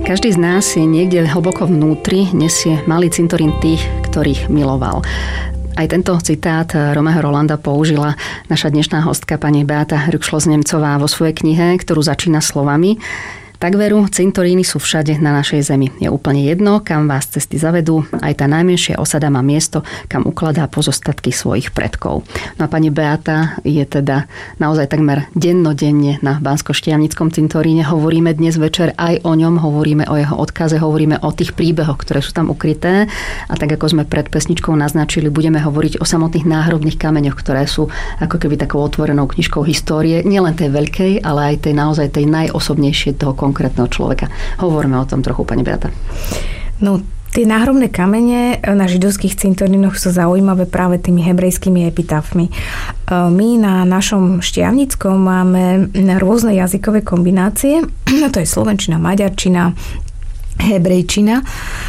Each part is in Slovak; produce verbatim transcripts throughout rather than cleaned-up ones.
Každý z nás je niekde hlboko vnútri, nesie malý cintorín tých, ktorých miloval. Aj tento citát Romeho Rolanda použila naša dnešná hostka pani Beata Rückschloss-Nemcová vo svojej knihe, ktorú začína slovami: tak veru, cintoríny sú všade na našej zemi. Je úplne jedno, kam vás cesty zavedú. Aj tá najmenšia osada má miesto, kam ukladá pozostatky svojich predkov. No a pani Beata je teda naozaj takmer dennodenne na Banskoštiavnickom cintoríne. Hovoríme dnes večer aj o ňom, hovoríme o jeho odkaze, hovoríme o tých príbehoch, ktoré sú tam ukryté. A tak ako sme pred pesničkou naznačili, budeme hovoriť o samotných náhrobných kameňoch, ktoré sú ako keby takou otvorenou knižkou histórie, nielen tej veľkej, ale aj tej naozaj tej najosobnejšej toho konkrétneho človeka. Hovoríme o tom trochu, pani Beata. No, tie náhrobné kamene na židovských cintorínoch sú zaujímavé práve tými hebrejskými epitafmi. My na našom Štiavnickom máme rôzne jazykové kombinácie. To je slovenčina, maďarčina, hebrejčina,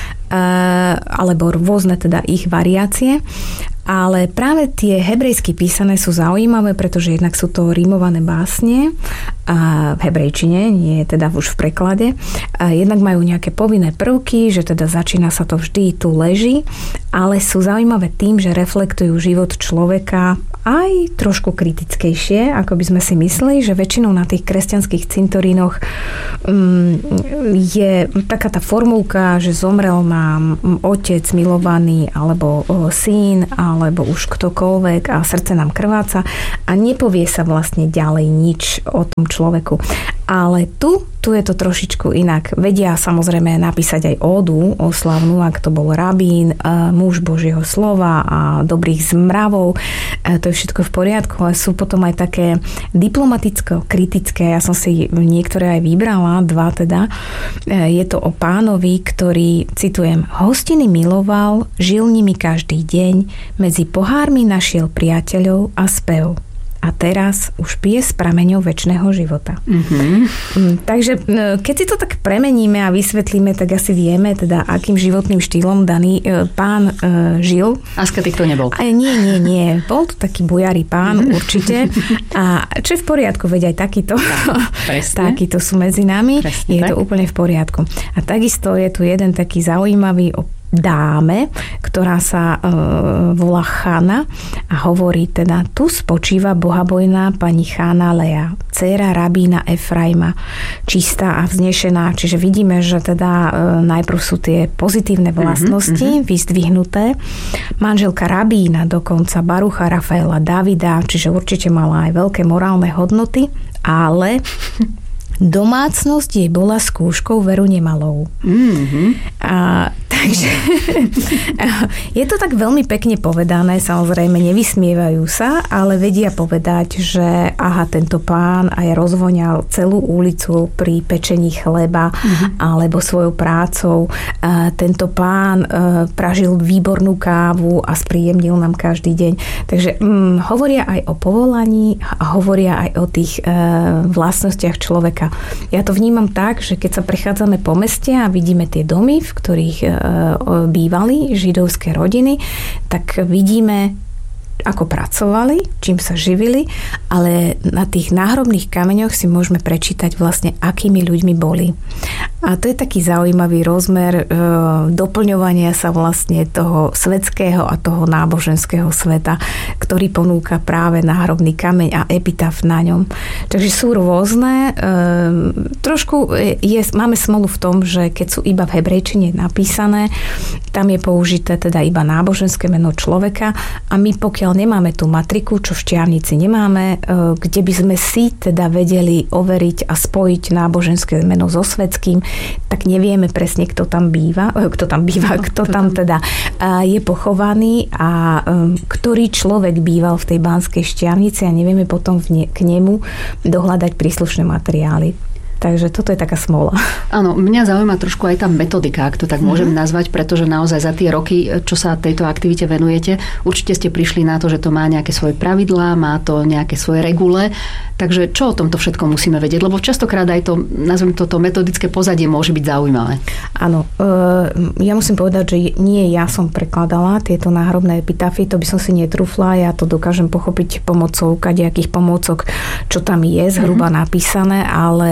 alebo rôzne teda ich variácie. Ale práve tie hebrejsky písané sú zaujímavé, pretože jednak sú to rímované básne a v hebrejčine, nie teda už v preklade. A jednak majú nejaké povinné prvky, že teda začína sa to vždy, tu leží, ale sú zaujímavé tým, že reflektujú život človeka aj trošku kritickejšie, ako by sme si mysleli, že väčšinou na tých kresťanských cintorínoch um, je taká tá formulka, že zomrel nám otec milovaný, alebo o, syn, alebo už ktokoľvek a srdce nám krváca a nepovie sa vlastne ďalej nič o tom človeku. Ale tu, tu je to trošičku inak. Vedia samozrejme napísať aj ódu oslavnú, ak to bol rabín, muž Božieho slova a dobrých zmravov. To je všetko v poriadku, ale sú potom aj také diplomaticko-kritické. Ja som si niektoré aj vybrala, dva teda. Je to o pánovi, ktorý, citujem, hostiny miloval, žil nimi každý deň, medzi pohármi našiel priateľov a spev. A teraz už pije z prameňov večného života. Mm-hmm. Takže keď si to tak premeníme a vysvetlíme, tak asi vieme, teda akým životným štýlom daný pán e, žil. Asketik to nebol. A nie, nie, nie. Bol to taký bujarý pán, určite. A čo je v poriadku, veď aj takýto. Presne. Takýto sú medzi nami. Presne, je tak? To úplne v poriadku. A takisto je tu jeden taký zaujímavý o dáme, ktorá sa e, volá Chána a hovorí teda: tu spočíva bohabojná pani Chána Lea, dcéra rabína Efraima, čistá a vznešená. Čiže vidíme, že teda e, najprv sú tie pozitívne vlastnosti mm-hmm. vyzdvihnuté. Manželka rabína dokonca Barucha, Rafaela, Davida, čiže určite mala aj veľké morálne hodnoty, ale domácnosť jej bola skúškou veru nemalou. Mm-hmm. A takže je to tak veľmi pekne povedané, samozrejme nevysmievajú sa, ale vedia povedať, že aha, tento pán aj rozvoňal celú ulicu pri pečení chleba mm-hmm. alebo svojou prácou. A tento pán pražil výbornú kávu a spríjemnil nám každý deň. Takže hm, hovoria aj o povolaní a hovoria aj o tých e, vlastnostiach človeka. Ja to vnímam tak, že keď sa prechádzame po meste a vidíme tie domy, v ktorých e, bývali židovské rodiny, tak vidíme, ako pracovali, čím sa živili, ale na tých náhrobných kameňoch si môžeme prečítať vlastne, akými ľuďmi boli. A to je taký zaujímavý rozmer e, doplňovania sa vlastne toho svetského a toho náboženského sveta, ktorý ponúka práve náhrobný kameň a epitaf na ňom. Takže sú rôzne. E, trošku je, máme smolu v tom, že keď sú iba v hebrejčine napísané, tam je použité teda iba náboženské meno človeka a my pokiaľ nemáme tú matriku, čo v Štiavnici nemáme, kde by sme si teda vedeli overiť a spojiť náboženské meno so svetským, tak nevieme presne, kto tam býva, kto tam býva, kto tam teda je pochovaný a ktorý človek býval v tej Banskej Štiavnici a nevieme potom k nemu dohľadať príslušné materiály. Takže toto je taká smola. Áno, mňa zaujíma trošku aj tá metodika, ak to tak môžem mm-hmm. nazvať, pretože naozaj za tie roky, čo sa tejto aktivite venujete, určite ste prišli na to, že to má nejaké svoje pravidlá, má to nejaké svoje regule. Takže čo o tomto všetko musíme vedieť? Lebo častokrát aj to, nazvem toto metodické pozadie môže byť zaujímavé. Áno, ja musím povedať, že nie ja som prekladala tieto náhrobné epitafy, to by som si netrúfla, ja to dokážem pochopiť pomocou kadejakých pomôcok, čo tam je zhruba mm-hmm. napísané, ale má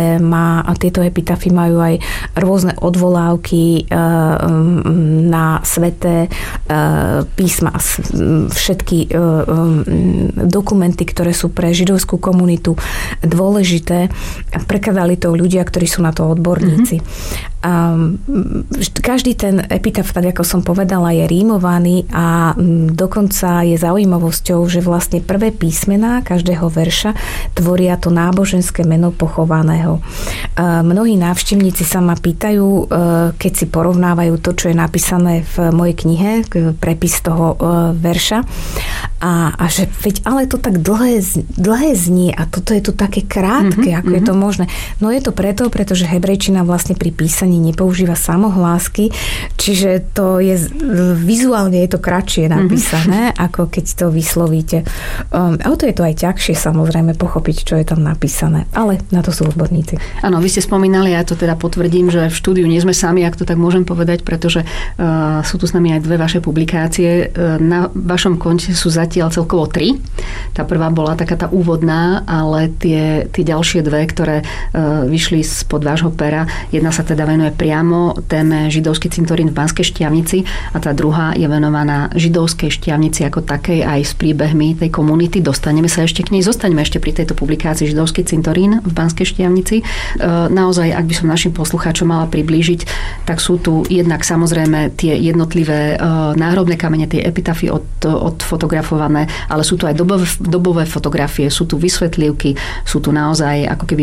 a, a tieto epitafy majú aj rôzne odvolávky na sveté písma, všetky dokumenty, ktoré sú pre židovskú komunitu dôležité. Prekladali to ľudia, ktorí sú na to odborníci. Mm-hmm. Každý ten epitaf, tak ako som povedala, je rímovaný a dokonca je zaujímavosťou, že vlastne prvé písmená každého verša tvoria to náboženské meno pochovaného. Mnohí návštevníci sa ma pýtajú, keď si porovnávajú to, čo je napísané v mojej knihe, prepis toho verša, a, a že veď ale to tak dlhé, dlhé znie a toto je tu také krátke, mm-hmm, ako mm-hmm. je to možné. No je to preto, pretože hebrejčina vlastne pri písaní nepoužíva samohlásky, čiže to je vizuálne je to kratšie napísané, mm-hmm. ako keď to vyslovíte. Um, a to je to aj ťažšie samozrejme pochopiť, čo je tam napísané, ale na to sú odborníci. Áno, vy ste spomínali, ja to teda potvrdím, že v štúdiu nie sme sami, ak to tak môžem povedať, pretože uh, sú tu s nami aj dve vaše publikácie. Uh, na vašom konte sú zatiaľ celkovo tri. Tá prvá bola taká tá úvodná, ale tie, tie ďalšie dve, ktoré uh, vyšli spod vášho pera, jedna sa teda venuje priamo téme židovský cintorín v Banskej Štiavnici a tá druhá je venovaná židovskej Štiavnici ako takej aj s príbehmi tej komunity. Dostaneme sa ešte k nej, zostaneme ešte pri tejto publikácii židovský cintorín v Banskej Štiavnici. Naozaj, ak by som našim poslucháčom mala priblížiť, tak sú tu jednak samozrejme tie jednotlivé náhrobné kamene, tie epitafy od, odfotografované, ale sú tu aj dobové, dobové fotografie, sú tu vysvetlivky, sú tu naozaj ako keby